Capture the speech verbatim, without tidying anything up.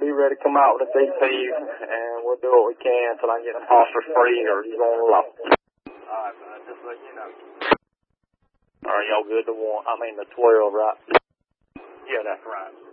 be ready to come out with a D P, and we'll do what we can until I get a phosphorus free or he's on low. Alright, man, just let you know. Alright, y'all good to one, I mean the twelve, right? Yeah, that's right.